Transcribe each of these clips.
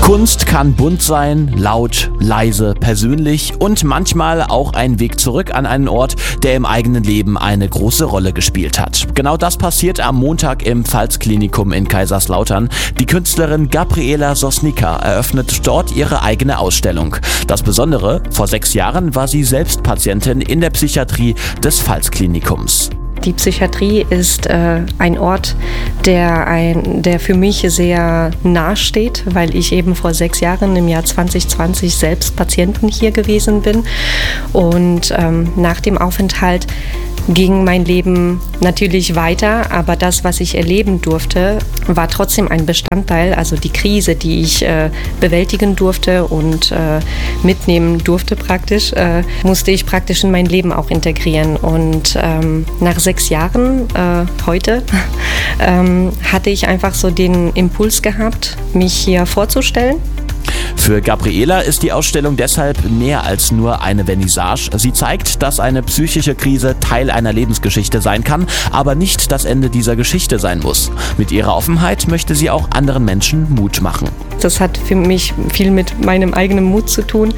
Kunst kann bunt sein, laut, leise, persönlich und manchmal auch ein Weg zurück an einen Ort, der im eigenen Leben eine große Rolle gespielt hat. Genau das passiert am Montag im Pfalzklinikum in Kaiserslautern. Die Künstlerin Gabriela Sosnica eröffnet dort ihre eigene Ausstellung. Das Besondere, vor 6 Jahren war sie selbst Patientin in der Psychiatrie des Pfalzklinikums. Die Psychiatrie ist ein Ort, der für mich sehr nahe steht, weil ich eben vor 6 Jahren im Jahr 2020 selbst Patientin hier gewesen bin. Und nach dem Aufenthalt ging mein Leben natürlich weiter, aber das, was ich erleben durfte, war trotzdem ein Bestandteil. Also die Krise, die ich bewältigen durfte und mitnehmen durfte praktisch, musste ich praktisch in mein Leben auch integrieren. Und nach 6 Jahren, heute, hatte ich einfach so den Impuls gehabt, mich hier vorzustellen. Für Gabriela ist die Ausstellung deshalb mehr als nur eine Vernissage. Sie zeigt, dass eine psychische Krise Teil einer Lebensgeschichte sein kann, aber nicht das Ende dieser Geschichte sein muss. Mit ihrer Offenheit möchte sie auch anderen Menschen Mut machen. Das hat für mich viel mit meinem eigenen Mut zu tun,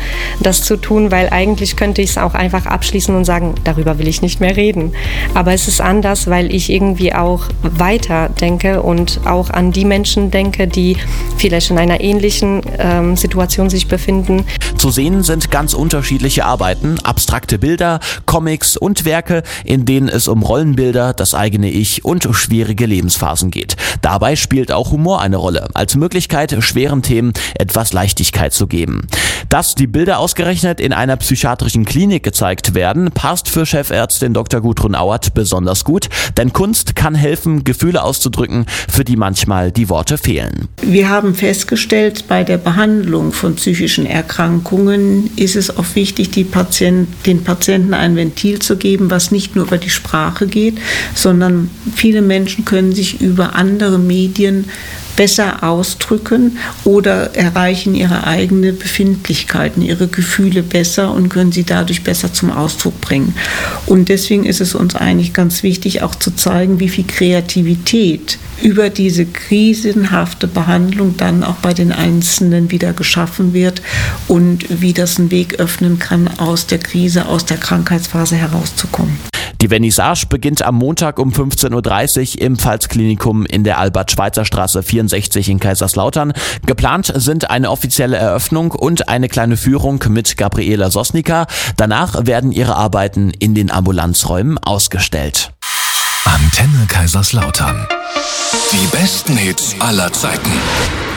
weil eigentlich könnte ich es auch einfach abschließen und sagen, darüber will ich nicht mehr reden. Aber es ist anders, weil ich irgendwie auch weiter denke und auch an die Menschen denke, die vielleicht in einer ähnlichen Situation sich befinden. Zu sehen sind ganz unterschiedliche Arbeiten, abstrakte Bilder, Comics und Werke, in denen es um Rollenbilder, das eigene Ich und schwierige Lebensphasen geht. Dabei spielt auch Humor eine Rolle, als Möglichkeit, schweren Themen etwas Leichtigkeit zu geben. Dass die Bilder ausgerechnet in einer psychiatrischen Klinik gezeigt werden, passt für Chefärztin Dr. Gudrun Auert besonders gut, denn Kunst kann helfen, Gefühle auszudrücken, für die manchmal die Worte fehlen. Wir haben festgestellt, bei der Behandlung von psychischen Erkrankungen ist es auch wichtig, den Patienten ein Ventil zu geben, was nicht nur über die Sprache geht, sondern viele Menschen können sich über andere Medien besser ausdrücken oder erreichen ihre eigenen Befindlichkeiten, ihre Gefühle besser und können sie dadurch besser zum Ausdruck bringen. Und deswegen ist es uns eigentlich ganz wichtig, auch zu zeigen, wie viel Kreativität über diese krisenhafte Behandlung dann auch bei den Einzelnen wieder geschaffen wird und wie das einen Weg öffnen kann, aus der Krise, aus der Krankheitsphase herauszukommen. Die Vernissage beginnt am Montag um 15.30 Uhr im Pfalzklinikum in der Albert-Schweitzer-Straße 64 in Kaiserslautern. Geplant sind eine offizielle Eröffnung und eine kleine Führung mit Gabriela Sosnica. Danach werden ihre Arbeiten in den Ambulanzräumen ausgestellt. Antenne Kaiserslautern. Die besten Hits aller Zeiten.